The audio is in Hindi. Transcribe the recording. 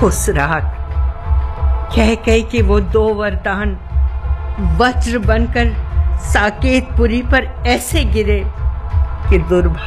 खुश रहा। कह कि वो 2 वरदान वज्र बनकर साकेतपुरी पर ऐसे गिरे कि दुर्भाग्य